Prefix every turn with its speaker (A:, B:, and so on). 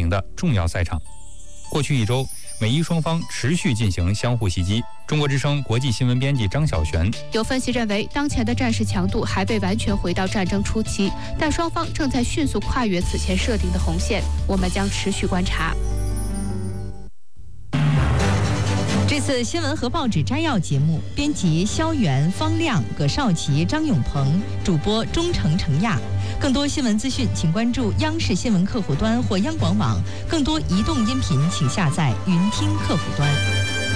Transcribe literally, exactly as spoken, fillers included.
A: 行的重要赛场。过去一周，美伊双方持续进行相互袭击。中国之声国际新闻编辑张晓璇。
B: 有分析认为，当前的战事强度还未完全回到战争初期，但双方正在迅速跨越此前设定的红线，我们将持续观察。
C: 这次新闻和报纸摘要节目，编辑肖元、方亮、葛少奇、张永鹏，主播钟诚、程亚。更多新闻资讯，请关注央视新闻客户端或央广网。更多移动音频，请下载云听客户端。